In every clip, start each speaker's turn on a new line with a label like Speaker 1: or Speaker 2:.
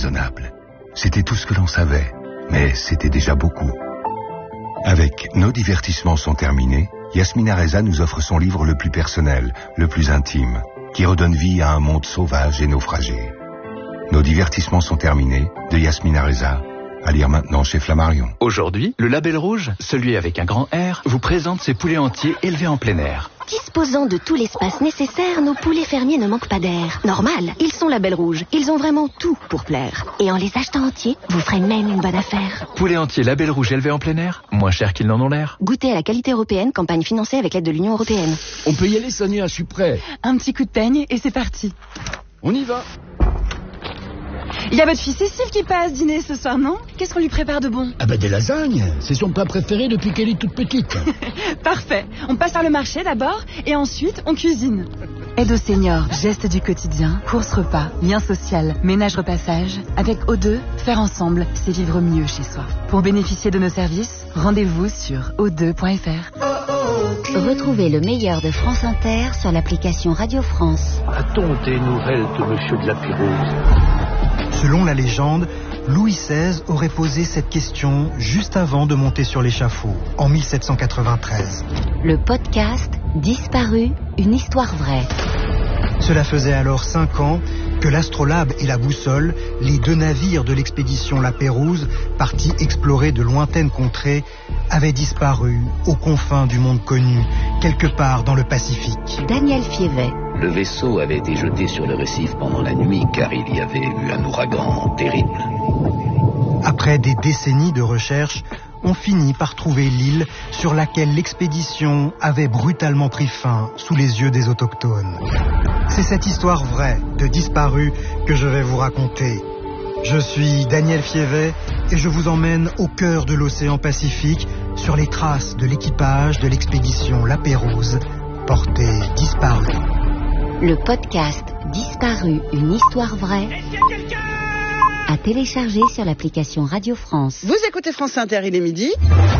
Speaker 1: raisonnable. C'était tout ce que l'on savait, mais c'était déjà beaucoup. Avec Nos divertissements sont terminés, Yasmina Reza nous offre son livre le plus personnel, le plus intime, qui redonne vie à un monde sauvage et naufragé. Nos divertissements sont terminés, de Yasmina Reza, à lire maintenant chez Flammarion.
Speaker 2: Aujourd'hui, le Label Rouge, celui avec un grand R, vous présente ses poulets entiers élevés en plein air.
Speaker 3: Disposant de tout l'espace nécessaire, nos poulets fermiers ne manquent pas d'air. Normal, ils sont Label Rouge. Ils ont vraiment tout pour plaire. Et en les achetant entiers, vous ferez même une bonne affaire.
Speaker 2: Poulets entiers Label Rouge élevés en plein air, moins cher qu'ils n'en ont l'air.
Speaker 3: Goûtez à la qualité européenne, campagne financée avec l'aide de l'Union européenne.
Speaker 4: On peut y aller, Sonia, je suis prêt.
Speaker 5: Un petit coup de peigne et c'est parti.
Speaker 4: On y va.
Speaker 5: Il y a votre fille Cécile qui passe dîner ce soir, non? Qu'est-ce qu'on lui prépare de bon?
Speaker 4: Ah bah des lasagnes, c'est son plat préféré depuis qu'elle est toute petite.
Speaker 5: Parfait, on passe par le marché d'abord et ensuite on cuisine. Aide aux seniors, gestes du quotidien, course repas, lien social, ménage repassage. Avec O2, faire ensemble, c'est vivre mieux chez soi. Pour bénéficier de nos services, rendez-vous sur o2.fr.
Speaker 3: Retrouvez le meilleur de France Inter sur l'application Radio France.
Speaker 6: A-t-on des nouvelles de Monsieur de la Pérouse?
Speaker 7: Selon la légende, Louis XVI aurait posé cette question juste avant de monter sur l'échafaud, en 1793.
Speaker 3: Le podcast Disparu, une histoire vraie.
Speaker 7: Cela faisait alors 5 ans que l'Astrolabe et la Boussole, les 2 navires de l'expédition La Pérouse, partis explorer de lointaines contrées, avaient disparu aux confins du monde connu, quelque part dans le Pacifique.
Speaker 3: Daniel Fievet.
Speaker 8: Le vaisseau avait été jeté sur le récif pendant la nuit car il y avait eu un ouragan terrible.
Speaker 7: Après des décennies de recherche, on finit par trouver l'île sur laquelle l'expédition avait brutalement pris fin sous les yeux des autochtones. C'est cette histoire vraie de disparus que je vais vous raconter. Je suis Daniel Fievet et je vous emmène au cœur de l'océan Pacifique sur les traces de l'équipage de l'expédition La Pérouse, porté disparu.
Speaker 3: Le podcast Disparu, une histoire vraie, à télécharger sur l'application Radio France.
Speaker 9: Vous écoutez France Inter, il est midi.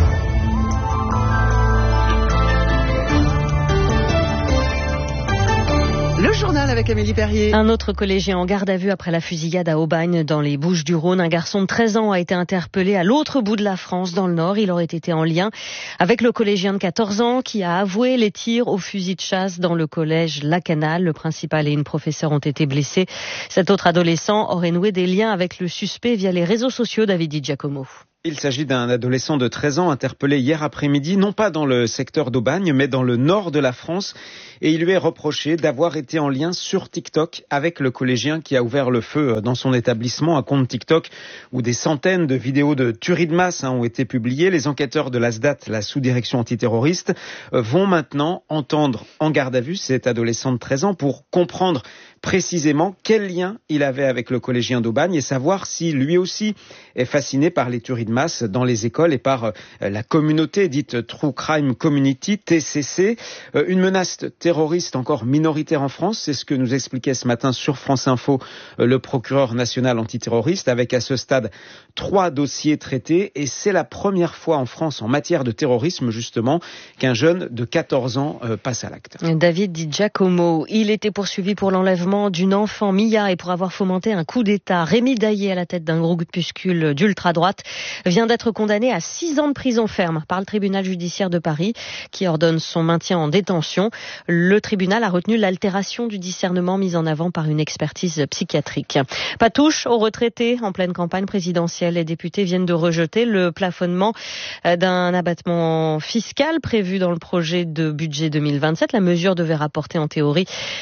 Speaker 9: Le journal avec Amélie Perrier.
Speaker 10: Un autre collégien en garde à vue après la fusillade à Aubagne dans les Bouches-du-Rhône. Un garçon de 13 ans a été interpellé à l'autre bout de la France, dans le Nord. Il aurait été en lien avec le collégien de 14 ans qui a avoué les tirs au fusil de chasse dans le collège Lacanal. Le principal et une professeure ont été blessés. Cet autre adolescent aurait noué des liens avec le suspect via les réseaux sociaux. David Di Giacomo.
Speaker 11: Il s'agit d'un adolescent de 13 ans interpellé hier après-midi, non pas dans le secteur d'Aubagne, mais dans le nord de la France. Et il lui est reproché d'avoir été en lien sur TikTok avec le collégien qui a ouvert le feu dans son établissement, un compte TikTok où des centaines de vidéos de tueries de masse ont été publiées. Les enquêteurs de la SDAT, la sous-direction antiterroriste, vont maintenant entendre en garde à vue cet adolescent de 13 ans pour comprendre précisément quel lien il avait avec le collégien d'Aubagne et savoir si lui aussi est fasciné par les tueries de masse dans les écoles et par la communauté dite True Crime Community, TCC. Une menace terroriste encore minoritaire en France, c'est ce que nous expliquait ce matin sur France Info le procureur national antiterroriste, avec à ce stade 3 dossiers traités, et c'est la première fois en France en matière de terrorisme justement qu'un jeune de 14 ans passe à l'acte.
Speaker 10: David Di Giacomo, il était poursuivi pour l'enlèvement d'une enfant, Mia, et pour avoir fomenté un coup d'État. Rémi Daillé, à la tête d'un groupuscule d'ultra-droite, vient d'être condamné à 6 ans de prison ferme par le tribunal judiciaire de Paris, qui ordonne son maintien en détention. Le tribunal a retenu l'altération du discernement mise en avant par une expertise psychiatrique. Pas touche aux retraités. En pleine campagne présidentielle, les députés viennent de rejeter le plafonnement d'un abattement fiscal prévu dans le projet de budget 2027. La mesure devait rapporter en théorie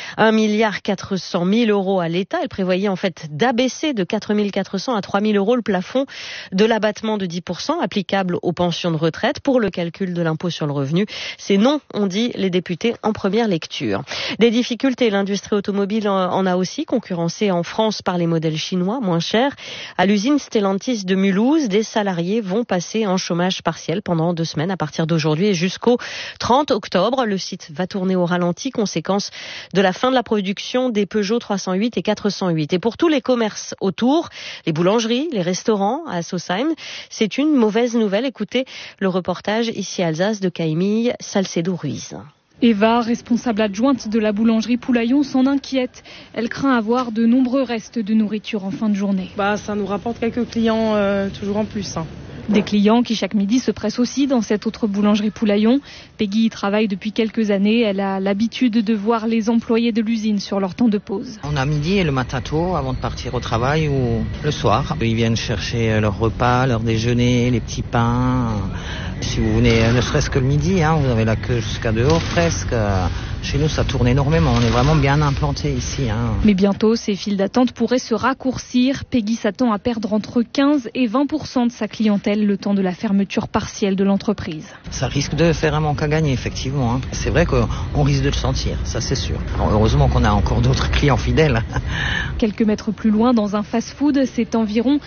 Speaker 10: 1,4 milliard € à l'État. Elle prévoyait en fait d'abaisser de 4 400 à 3 000 € le plafond de l'abattement de 10% applicable aux pensions de retraite pour le calcul de l'impôt sur le revenu. C'est non, ont dit les députés en première lecture. Des difficultés, l'industrie automobile en a aussi, concurrencée en France par les modèles chinois moins chers. À l'usine Stellantis de Mulhouse, des salariés vont passer en chômage partiel pendant 2 semaines à partir d'aujourd'hui et jusqu'au 30 octobre. Le site va tourner au ralenti, conséquence de la fin de la production des Peugeot 308 et 408. Et pour tous les commerces autour, les boulangeries, les restaurants à Sausheim, c'est une mauvaise nouvelle. Écoutez le reportage ici à Alsace de Camille Salcedo-Ruiz.
Speaker 12: Eva, responsable adjointe de la boulangerie Poulaillon, s'en inquiète. Elle craint avoir de nombreux restes de nourriture en fin de journée.
Speaker 13: Ça nous rapporte quelques clients toujours en plus.
Speaker 12: Des clients qui chaque midi se pressent aussi dans cette autre boulangerie Poulaillon. Peggy y travaille depuis quelques années. Elle a l'habitude de voir les employés de l'usine sur leur temps de pause.
Speaker 14: On a midi et le matin tôt avant de partir au travail ou le soir. Ils viennent chercher leur repas, leur déjeuner, les petits pains. Si vous venez ne serait-ce que le midi, vous avez la queue jusqu'à dehors presque. Chez nous, ça tourne énormément. On est vraiment bien implantés ici.
Speaker 12: Mais bientôt, ces files d'attente pourraient se raccourcir. Peggy s'attend à perdre entre 15 et 20% de sa clientèle le temps de la fermeture partielle de l'entreprise.
Speaker 14: Ça risque de faire un manque à gagner, effectivement. C'est vrai qu'on risque de le sentir, ça c'est sûr. Alors, heureusement qu'on a encore d'autres clients fidèles.
Speaker 12: Quelques mètres plus loin, dans un fast-food, c'est environ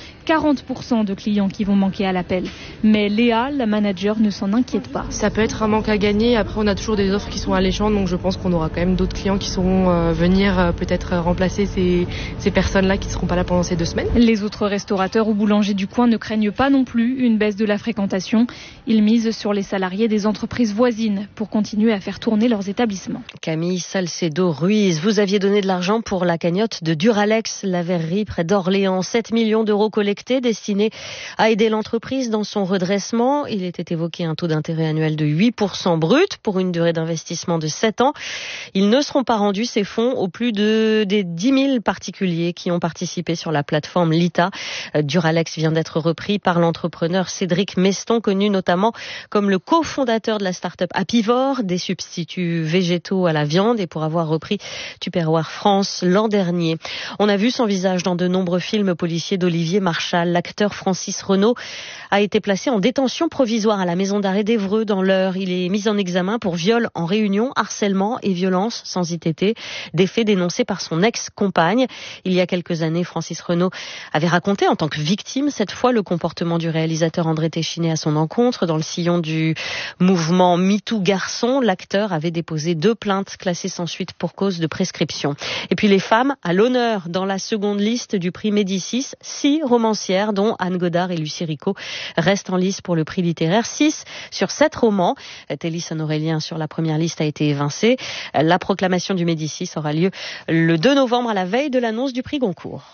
Speaker 12: 40% de clients qui vont manquer à l'appel. Mais Léa, la manager, ne s'en inquiète pas.
Speaker 15: Ça peut être un manque à gagner. Après, on a toujours des offres qui sont alléchantes, donc je pense qu'on aura quand même d'autres clients qui sauront venir peut-être remplacer ces personnes-là qui ne seront pas là pendant ces 2 semaines.
Speaker 12: Les autres restaurateurs ou boulangers du coin ne craignent pas non plus une baisse de la fréquentation. Ils misent sur les salariés des entreprises voisines pour continuer à faire tourner leurs établissements.
Speaker 10: Camille Salcedo-Ruiz, vous aviez donné de l'argent pour la cagnotte de Duralex, la verrerie près d'Orléans. 7 millions d'euros collectés destinés à aider l'entreprise dans son redressement. Il était évoqué un taux d'intérêt annuel de 8% brut pour une durée d'investissement de 7 ans. Ils ne seront pas rendus, ces fonds, aux plus des 10 000 particuliers qui ont participé sur la plateforme Lita. Duralex vient d'être repris par l'entrepreneur Cédric Meston, connu notamment comme le cofondateur de la start-up Apivore, des substituts végétaux à la viande, et pour avoir repris Tupperware France l'an dernier. On a vu son visage dans de nombreux films policiers d'Olivier Marchal. L'acteur Francis Renaud a été placé en détention provisoire à la maison d'arrêt d'Évreux dans l'Eure. Il est mis en examen pour viol en réunion, harcèlement et violence sans ITT, des faits dénoncés par son ex-compagne. Il y a quelques années, Francis Renaud avait raconté en tant que victime, cette fois, le comportement du réalisateur André Téchiné à son encontre. Dans le sillon du mouvement MeToo Garçon, l'acteur avait déposé 2 plaintes classées sans suite pour cause de prescription. Et puis les femmes à l'honneur dans la seconde liste du prix Médicis. 6 romancières, dont Anne Godard et Lucie Ricot, restent en lice pour le prix littéraire. 6 sur 7 romans. Télisson Aurélien sur la première liste a été évincé. La proclamation du Médicis aura lieu le 2 novembre à la veille de l'annonce du prix Goncourt.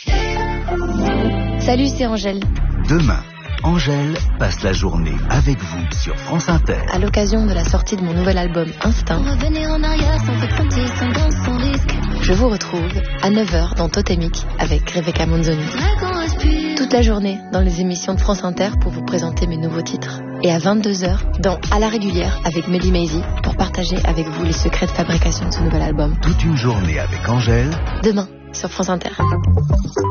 Speaker 16: Salut, c'est Angèle.
Speaker 17: Demain, Angèle passe la journée avec vous sur France Inter.
Speaker 16: À l'occasion de la sortie de mon nouvel album Instinct, je vous retrouve à 9h dans Totémique avec Rebecca Monzoni. Toute la journée dans les émissions de France Inter pour vous présenter mes nouveaux titres. Et à 22h dans À la régulière avec Melly Maisie pour partager avec vous les secrets de fabrication de ce nouvel album.
Speaker 17: Toute une journée avec Angèle.
Speaker 16: Demain sur France Inter.